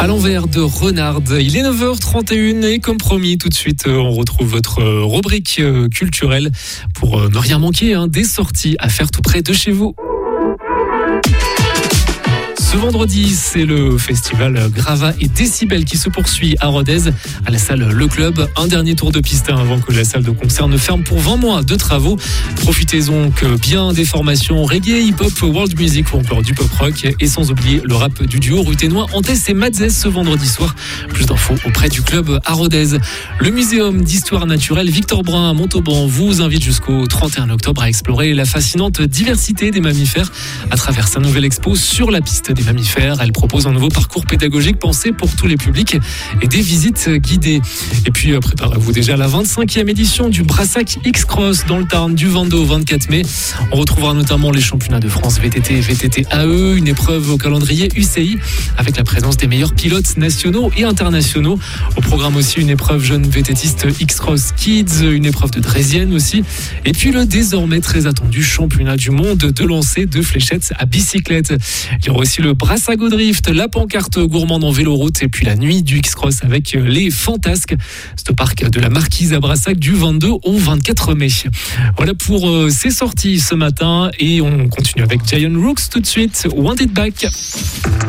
À l'envers de Renard. Il est 9h31 et comme promis, tout de suite, on retrouve votre rubrique culturelle pour ne rien manquer des sorties à faire tout près de chez vous. Ce vendredi, c'est le festival Grava et Décibel qui se poursuit à Rodez, à la salle Le Club. Un dernier tour de piste avant que la salle de concert ne ferme pour 20 mois de travaux. Profitez-en que bien des formations reggae, hip-hop, world music ou encore du pop-rock. Et sans oublier le rap du duo ruténois Antès et Madzès ce vendredi soir. Plus d'infos auprès du club à Rodez. Le muséum d'histoire naturelle Victor Brun à Montauban vous invite jusqu'au 31 octobre à explorer la fascinante diversité des mammifères à travers sa nouvelle expo sur la piste des mammifères. Elle propose un nouveau parcours pédagogique pensé pour tous les publics et des visites guidées. Et puis préparez-vous déjà à la 25e édition du Brassac X-Cross dans le Tarn du 22 au 24 mai. On retrouvera notamment les championnats de France VTT et VTT AE, une épreuve au calendrier UCI avec la présence des meilleurs pilotes nationaux et internationaux. Au programme aussi une épreuve jeune VTTiste X-Cross Kids, une épreuve de draisienne aussi. Et puis le désormais très attendu championnat du monde de lancer de fléchettes à bicyclette. Il y aura aussi le Brassac Drift, la pancarte gourmande en véloroute et puis la nuit du X-Cross avec les Fantasques. C'est au parc de la Marquise à Brassac du 22 au 24 mai. Voilà pour ces sorties ce matin et on continue avec Giant Rooks tout de suite. Want It Back.